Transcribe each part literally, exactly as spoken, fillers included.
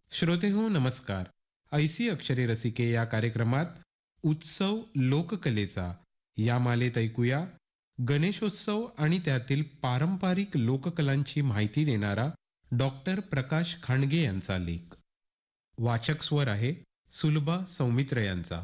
श्रोतेहो नमस्कार. ऐसी अक्षरे रसिके या कार्यक्रमात उत्सव लोककलेचा या मालेत ऐकूया गणेशोत्सव आणि त्यातील पारंपरिक लोककलांची माहिती देणारा डॉक्टर प्रकाश खांडगे यांचा लेख. वाचक स्वर आहे सुलभा सौमित्र यांचा.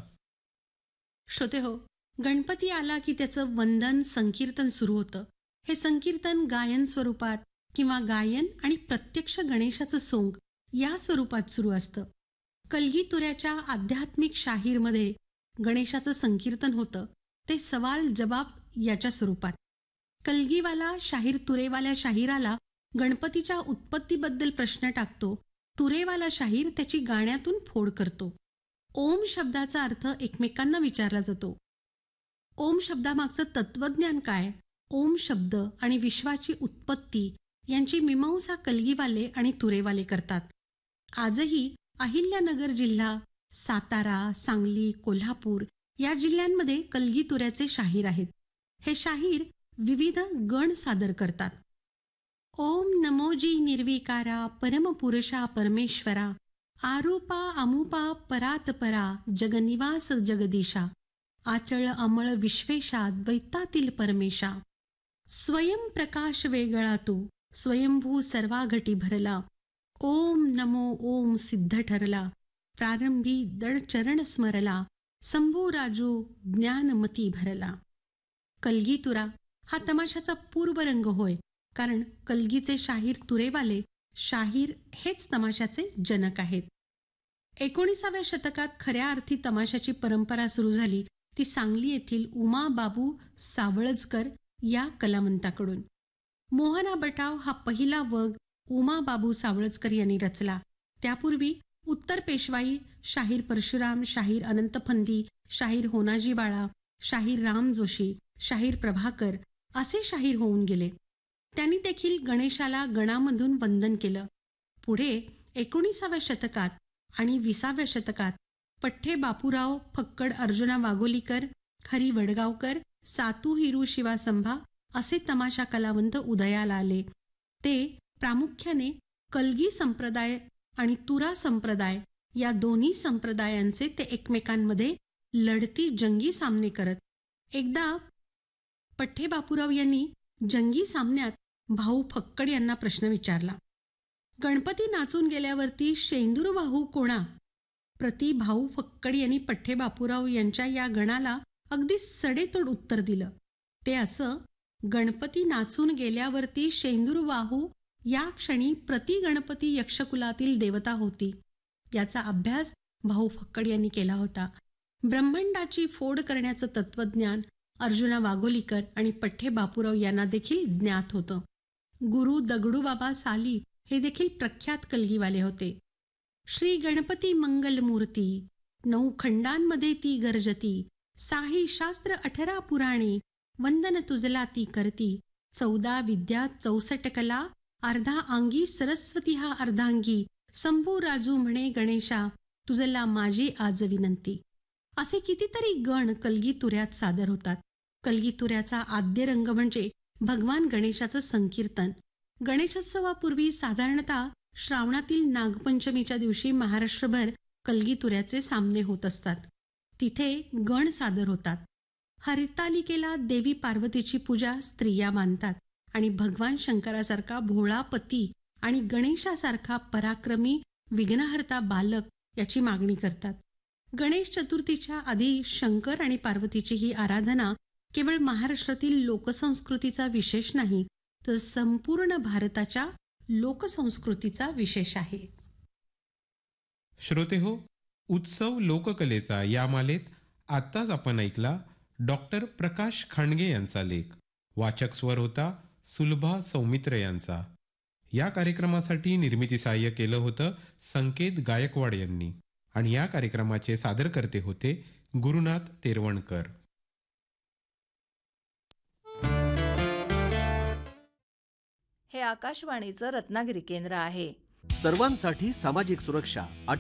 श्रोते हो, गणपती आला की त्याचं वंदन संकीर्तन सुरू होतं. हे संकीर्तन गायन स्वरूपात किंवा गायन आणि प्रत्यक्ष गणेशाचं सोंग या स्वरूपात सुरू असतं. कलगीतुऱ्याच्या आध्यात्मिक शाहीरमध्ये गणेशाचं संकीर्तन होतं ते सवाल जवाब याच्या स्वरूपात. कलगीवाला शाहीर तुरेवाल्या शाहिराला गणपतीच्या उत्पत्तीबद्दल प्रश्न टाकतो. तुरेवाला शाहीर त्याची गाण्यातून फोड करतो. ओम शब्दाचा अर्थ एकमेकांना विचारला जातो. ओम शब्दामागचं तत्वज्ञान काय, ओम शब्द आणि विश्वाची उत्पत्ती यांची मीमांसा कलगीवाले आणि तुरेवाले करतात. आजही अहिल्यानगर जिल्हा, सातारा, सांगली, कोल्हापूर या जिल्ह्यांमध्ये कलगीतुऱ्याचे शाहीर आहेत. हे शाहीर विविध गण सादर करतात. ओम नमोजी निर्विकारा परमपुरुषा परमेश्वरा आरूपा अमुपा परातपरा जगनिवास जगदीशा आचळ अमळ विश्वेशा द्वैतातील परमेशा स्वयं प्रकाश वेगळा तू स्वयंभू सर्वाघटी भरला ओम नमो ओम सिद्ध ठरला प्रारंभी दड चरण स्मरला संभू राजू ज्ञानमती भरला. कलगीतुरा हा तमाशाचा पूर्वरंग होय, कारण कलगीचे शाहीर तुरेवाले शाहीर हेच तमाशाचे जनक आहेत. एकोणीसाव्या शतकात खऱ्या अर्थी तमाशाची परंपरा सुरू झाली ती सांगली येथील उमा बाबू सावळजकर या कलावंताकडून. मोहना बटाव हा पहिला वग उमा बाबू सावळजकर यांनी रचला. त्यापूर्वी उत्तर पेशवाई शाहीर परशुराम, शाहीर अनंत फंदी, शाहीर होनाजी बाळा, शाहीर राम जोशी, शाहीर प्रभाकर असे शाहीर होऊन गेले. त्यांनी देखील गणेशाला गणामधून वंदन केलं. पुढे एकोणीसाव्या शतकात आणि विसाव्या शतकात पठ्ठे बापूराव, फक्कड अर्जुना वाघोलीकर, हरी वडगावकर, सातू हिरू शिवासंभा असे तमाशा कलावंत उदयाला आले. ते प्रामुख्याने कलगी संप्रदाय आणि तुरा संप्रदाय या दोन्ही संप्रदायांचे ते एकमेकांमध्ये लढती जंगी सामने करत. एकदा पठ्ठे बापूराव यांनी जंगी सामन्यात भाऊ फक्कड यांना प्रश्न विचारला, गणपती नाचून गेल्यावरती शेंदूर वाहू कोणा? प्रति भाऊ फक्कड यांनी पठ्ठे बापूराव यांच्या या गणाला अगदी सडेतोड उत्तर दिलं. ते असं, गणपती नाचून गेल्यावरती शेंदूर वाहू या क्षणी प्रति गणपती यक्षकुलातील देवता होती. याचा अभ्यास भाऊ फक्कड यांनी केला होता. ब्रह्मांडाची फोड करण्याचं तत्वज्ञान अर्जुना वाघोलीकर आणि पठ्ठे बापूराव यांना देखील ज्ञात होतं. गुरु दगडूबाबा साली हे देखील प्रख्यात कलगीवाले होते. श्री गणपती मंगल मूर्ती नऊ खंडांमध्ये ती गर्जती साही शास्त्र अठरा पुराणे वंदन तुझला ती करती चौदा विद्या चौसष्ट कला अर्धा अंगी सरस्वती हा अर्धांगी संभू राजू म्हणे गणेशा तुझला माझी आज विनंती. असे कितीतरी गण कलगीतुऱ्यात सादर होतात. कलगीतुऱ्याचा आद्य रंग म्हणजे भगवान गणेशाचं संकीर्तन. गणेशोत्सवापूर्वी साधारणतः श्रावणातील नागपंचमीच्या दिवशी महाराष्ट्रभर कलगीतुऱ्याचे सामने होत असतात. तिथे गण सादर होतात. हरितालिकेला देवी पार्वतीची पूजा स्त्रिया मानतात आणि भगवान शंकरासारखा भोळा पती आणि गणेशासारखा पराक्रमी विघ्नहर्ता बालक याची मागणी करतात. गणेश चतुर्थीच्या आधी शंकर आणि पार्वतीची ही आराधना केवळ महाराष्ट्रातील लोकसंस्कृतीचा विशेष नाही, तर संपूर्ण भारताच्या लोकसंस्कृतीचा विशेष आहे. श्रोते हो, उत्सव लोककलेचा या मालेत आत्ताच आपण ऐकला डॉक्टर प्रकाश खांडगे यांचा लेख. वाचक स्वर होता सुलभा सौमित्र यांचा. या कार्यक्रमासाठी निर्मिती सहाय्य केलं होतं संकेत गायकवाड यांनी आणि या कार्यक्रमाचे सादरकर्ते होते गुरुनाथ तेरवणकर. हे आकाशवाणीचं रत्नागिरी केंद्र आहे. सर्वांसाठी सामाजिक सुरक्षा